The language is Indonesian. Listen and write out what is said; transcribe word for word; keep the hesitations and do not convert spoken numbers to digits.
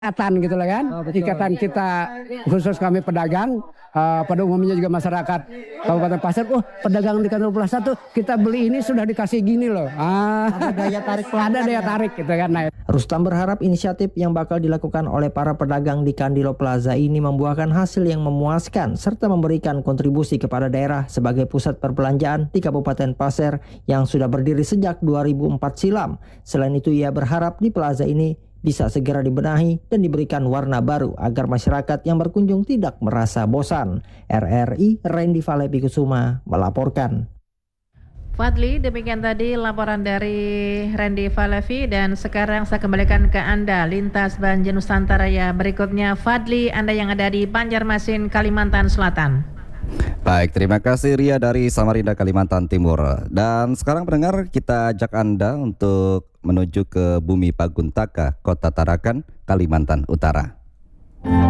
Ikatan gitu lah kan, Oh, betul. ikatan kita khusus kami pedagang, uh, pada umumnya juga masyarakat Kabupaten Pasir, oh pedagang di kantor Plaza tuh kita beli ini sudah dikasih gini loh, ah Ada daya tarik ada daya ya. tarik gitu kan. Nah, Rustam berharap inisiatif yang bakal dilakukan oleh para pedagang di Kandilo Plaza ini membuahkan hasil yang memuaskan serta memberikan kontribusi kepada daerah sebagai pusat perbelanjaan di Kabupaten Pasir yang sudah berdiri sejak dua ribu empat silam. Selain itu ia berharap di plaza ini bisa segera dibenahi dan diberikan warna baru agar masyarakat yang berkunjung tidak merasa bosan. R R I Randy Valepi Kusuma melaporkan. Fadli, demikian tadi laporan dari Randy Valepi, dan sekarang saya kembalikan ke Anda lintas Banjir Nusantara ya. Berikutnya Fadli, Anda yang ada di Banjarmasin, Kalimantan Selatan. Baik, terima kasih Ria dari Samarinda, Kalimantan Timur. Dan sekarang pendengar, kita ajak Anda untuk menuju ke Bumi Paguntaka, Kota Tarakan, Kalimantan Utara.